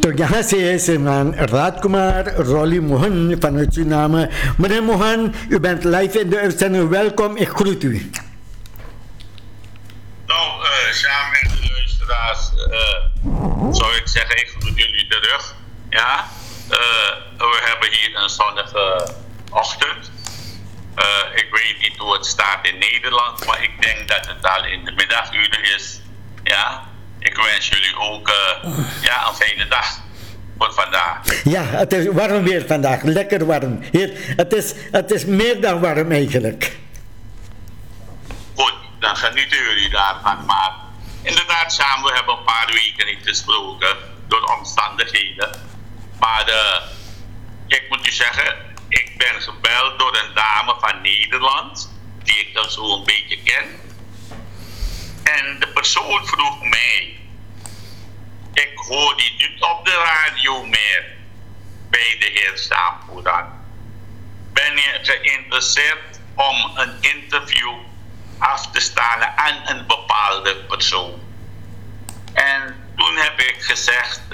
यहाँ से है श्रीमान Raadkumar Rolly Mohan vanuit Suriname. Meneer Mohan, u bent live in de uitzending. Welkom, ik groet u. Nou, samen met de luisteraars zou ik zeggen, ik groet jullie terug. Ja, we hebben hier een zonnige ochtend. Ik weet niet hoe het staat in Nederland, maar ik denk dat het al in de middaguren is. Ja, ik wens jullie ook een fijne dag voor vandaag. Ja, het is warm weer vandaag, lekker warm. Hier, het is meer dan warm eigenlijk. Goed, dan genieten jullie daarvan. Maar inderdaad, samen, we hebben een paar weken niet gesproken door omstandigheden. Maar ik moet u zeggen, ik ben gebeld door een dame van Nederland, die ik dan zo een beetje ken. En de persoon vroeg mij, ik hoor die niet op de radio meer bij de heer Sampuran. Ben je geïnteresseerd om een interview af te staan aan een bepaalde persoon? En toen heb ik gezegd,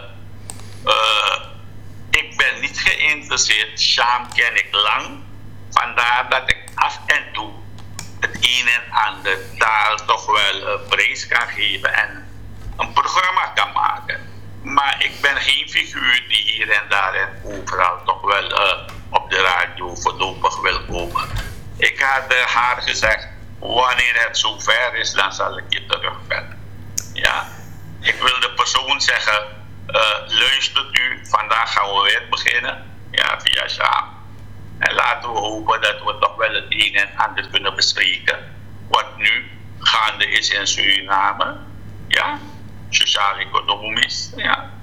ik ben niet geïnteresseerd, Sham ken ik lang, vandaar dat ik af en toe het een en ander daar toch wel prijs kan geven en een programma kan maken. Maar ik ben geen figuur die hier en daar en overal toch wel op de radio voorlopig wil komen. Ik had haar gezegd, wanneer het zover is, dan zal ik je terugbellen. Ja, ik wil de persoon zeggen, luistert u, vandaag gaan we weer beginnen, ja, via Sham. En laten we hopen dat we toch wel het een en ander kunnen bespreken. Wat nu gaande is in Suriname. Ja, sociaal-economisch. Ja.